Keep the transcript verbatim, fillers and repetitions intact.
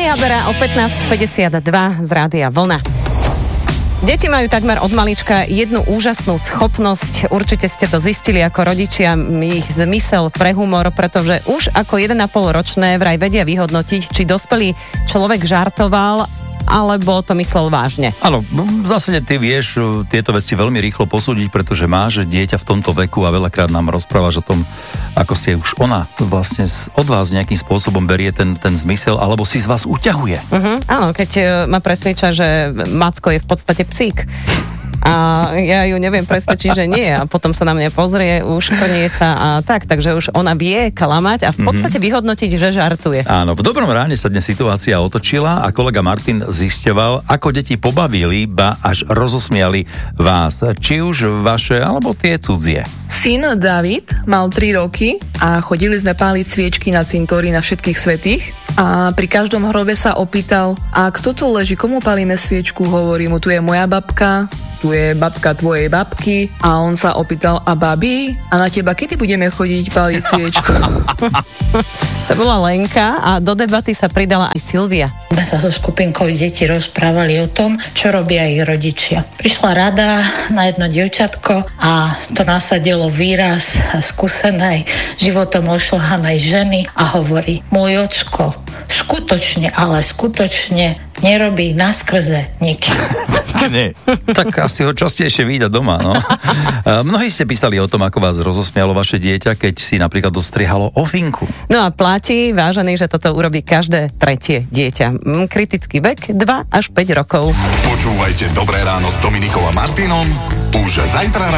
Habera o pätnásť päťdesiatdva z Rádia Vlna. Deti majú takmer od malička jednu úžasnú schopnosť. Určite ste to zistili ako rodičia, ich zmysel pre humor, pretože už ako jeden a pol ročné vraj vedia vyhodnotiť, či dospelý človek žartoval alebo to myslel vážne. Áno, v zásade ty vieš tieto veci veľmi rýchlo posúdiť, pretože máš dieťa v tomto veku a veľakrát nám rozprávaš o tom, ako si už ona vlastne od vás nejakým spôsobom berie ten, ten zmysel, alebo si z vás uťahuje. Uh-huh, áno, keď ma presvedča, že Macko je v podstate psík. A ja ju neviem presvedčiť, že nie. A potom sa na mňa pozrie, uškrnie sa a tak. Takže už ona vie klamať a v podstate vyhodnotiť, že žartuje. Áno, v dobrom ráne sa dnes situácia otočila a kolega Martin zisťoval, ako deti pobavili, ba až rozosmiali vás. Či už vaše, alebo tie cudzie. Syn David mal tri roky a chodili sme páliť sviečky na cintóri na všetkých svätých. A pri každom hrobe sa opýtal, a kto tu leží, komu palíme sviečku? Hovorí mu, tu je moja babka, tu je babka tvojej babky. A on sa opýtal, a babi? A na teba kedy budeme chodiť paliť sviečku? To bola Lenka a do debaty sa pridala aj Silvia. My sa so skupinkou detí rozprávali o tom, čo robia ich rodičia. Prišla rada na jedno dievčatko a to nasadilo výraz skúsenej, životom ošľahanej ženy a hovorí, môj ocko skutočne, ale skutočne nerobí naskrze nič. Nie, tak asi ho častejšie vída doma, no. Mnohí ste písali o tom, ako vás rozosmialo vaše dieťa, keď si napríklad dostriehalo ofinku. No a platí, vážený, že toto urobí každé tretie dieťa. Kritický vek dva až päť rokov. Počúvajte Dobré ráno s Dominikou a Martinom už zajtra ráno.